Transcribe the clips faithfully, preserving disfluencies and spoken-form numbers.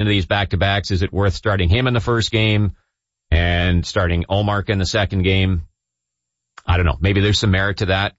into these back-to-backs, is it worth starting him in the first game and starting Ullmark in the second game? I don't know. Maybe there's some merit to that.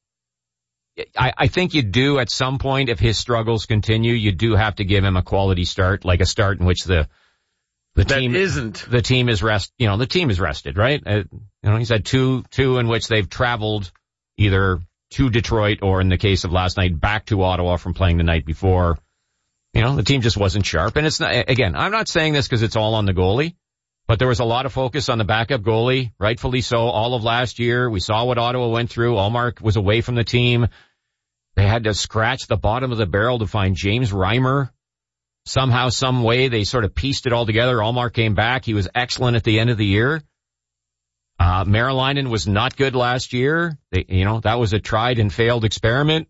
I, I think you do at some point, if his struggles continue, you do have to give him a quality start, like a start in which the the that team isn't the team is rest. You know, the team is rested, right? Uh, you know, he's had two two in which they've traveled either to Detroit or, in the case of last night, back to Ottawa from playing the night before. You know, the team just wasn't sharp. And it's not, again, I'm not saying this because it's all on the goalie, but there was a lot of focus on the backup goalie, rightfully so, all of last year. We saw what Ottawa went through. Ullmark was away from the team. They had to scratch the bottom of the barrel to find James Reimer. Somehow, some way, they sort of pieced it all together. Ullmark came back. He was excellent at the end of the year. Uh, Meriläinen was not good last year. They, you know, that was a tried and failed experiment.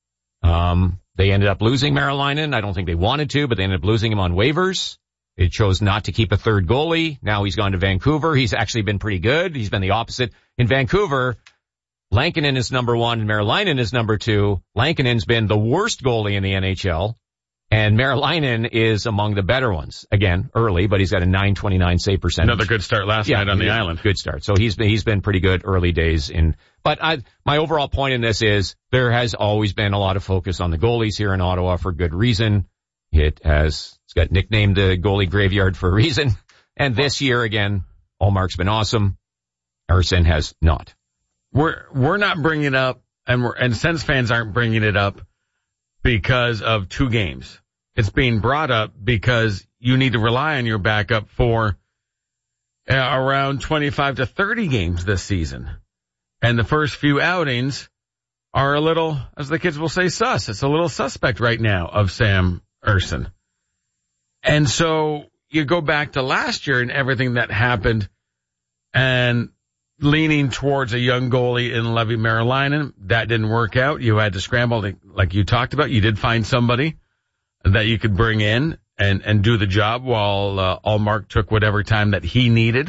Um, they ended up losing Meriläinen. I don't think they wanted to, but they ended up losing him on waivers. They chose not to keep a third goalie. Now he's gone to Vancouver. He's actually been pretty good. He's been the opposite. In Vancouver, Lankinen is number one and Meriläinen is number two. Lankinen's been the worst goalie in the N H L, and Meriläinen is among the better ones. Again, early, but he's got a nine twenty-nine save percentage. Another good start last yeah, night on the yeah, island. Good start. So he's been, he's been pretty good early days in, but I, my overall point in this is there has always been a lot of focus on the goalies here in Ottawa for good reason. It has, it's got nicknamed the goalie graveyard for a reason. And this year again, Ullmark's been awesome. Ersson has not. We're, we're not bringing it up, and we're, and Sens fans aren't bringing it up because of two games. It's being brought up because you need to rely on your backup for uh, around twenty-five to thirty games this season. And the first few outings are a little, as the kids will say, sus. It's a little suspect right now of Sam Ersson. And so you go back to last year and everything that happened and leaning towards a young goalie in Levi Meriläinen. That didn't work out. You had to scramble, like you talked about. You did find somebody that you could bring in and, and do the job while uh, Ullmark took whatever time that he needed.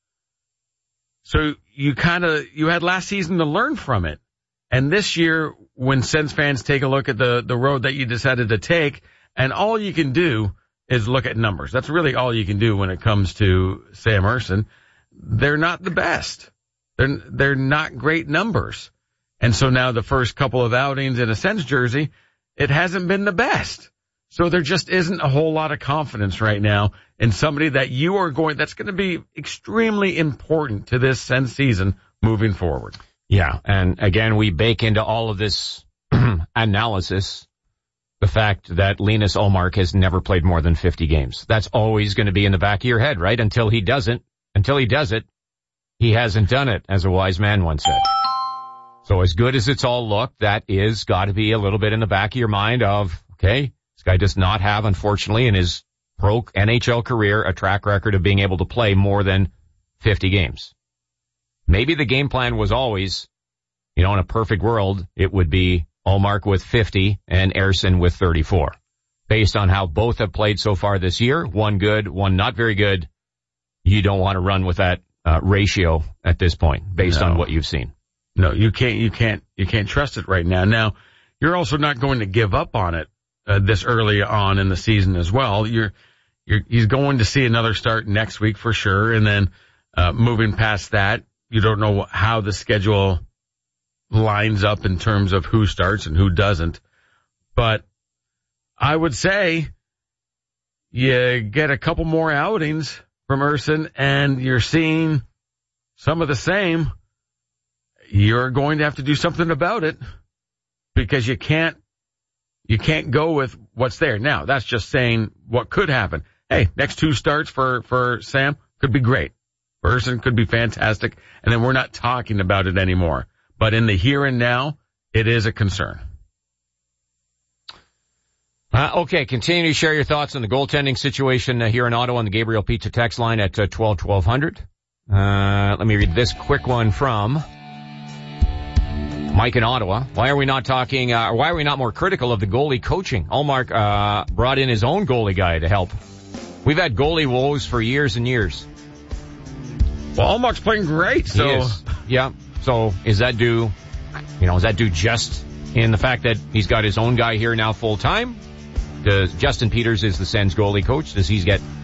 So you kind of, you had last season to learn from it. And this year, when Sens fans take a look at the, the road that you decided to take, and all you can do is look at numbers. That's really all you can do when it comes to Sam Ersson. They're not the best. They're, they're not great numbers. And so now the first couple of outings in a Sens jersey, it hasn't been the best. So there just isn't a whole lot of confidence right now in somebody that you are going, that's going to be extremely important to this Sens season moving forward. Yeah. And again, we bake into all of this analysis the fact that Linus Ullmark has never played more than fifty games. That's always going to be in the back of your head, right? Until he doesn't, until he does it, he hasn't done it, as a wise man once said. So as good as it's all looked, that is got to be a little bit in the back of your mind of, okay, this guy does not have, unfortunately, in his pro N H L career, a track record of being able to play more than fifty games. Maybe the game plan was always, you know, in a perfect world, it would be Ullmark with fifty and Ersson with thirty-four. Based on how both have played so far this year, one good, one not very good, you don't want to run with that uh, ratio at this point, based no. on what you've seen. No, you can't, you can't, you can't trust it right now. Now, you're also not going to give up on it uh, this early on in the season as well. You're, you're, he's going to see another start next week for sure, and then uh, moving past that, you don't know how the schedule lines up in terms of who starts and who doesn't. But I would say you get a couple more outings from Ersson and you're seeing some of the same. You're going to have to do something about it because you can't, you can't go with what's there. Now, that's just saying what could happen. Hey, next two starts for, for Sam could be great. Ersson could be fantastic. And then we're not talking about it anymore. But in the here and now, it is a concern. Uh, okay, continue to share your thoughts on the goaltending situation uh, here in Ottawa on the Gabriel Pizza text line at uh, twelve twelve hundred. Uh, let me read this quick one from Mike in Ottawa. Why are we not talking, uh, why are we not more critical of the goalie coaching? Ullmark uh, brought in his own goalie guy to help. We've had goalie woes for years and years. Well, Ullmark's playing great, so. He is. Yeah. So is that due, you know, is that due just in the fact that he's got his own guy here now full time? Does Justin Peters is the Sens goalie coach? Does he get